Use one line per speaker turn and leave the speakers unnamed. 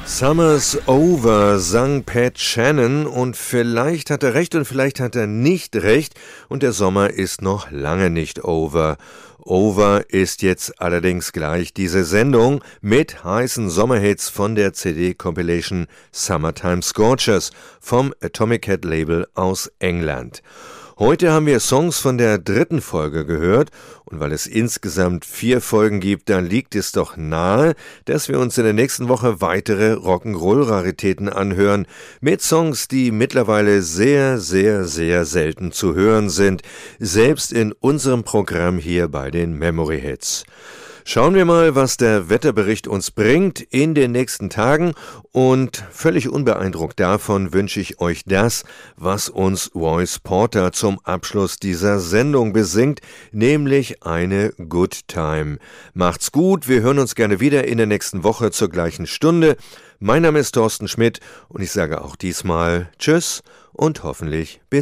Summer's Over sang Pat Shannon und vielleicht hat er recht und vielleicht hat er nicht recht und der Sommer ist noch lange nicht over. Over ist jetzt allerdings gleich diese Sendung mit heißen Sommerhits von der CD-Compilation Summertime Scorchers vom Atomic Cat Label aus England. Heute haben wir Songs von der 3. Folge gehört und weil es insgesamt 4 Folgen gibt, dann liegt es doch nahe, dass wir uns in der nächsten Woche weitere Rock'n'Roll-Raritäten anhören mit Songs, die mittlerweile sehr, sehr, sehr selten zu hören sind, selbst in unserem Programm hier bei den Memory Hits. Schauen wir mal, was der Wetterbericht uns bringt in den nächsten Tagen und völlig unbeeindruckt davon wünsche ich euch das, was uns Royce Porter zum Abschluss dieser Sendung besingt, nämlich eine Good Time. Macht's gut, wir hören uns gerne wieder in der nächsten Woche zur gleichen Stunde. Mein Name ist Thorsten Schmidt und ich sage auch diesmal Tschüss und hoffentlich bis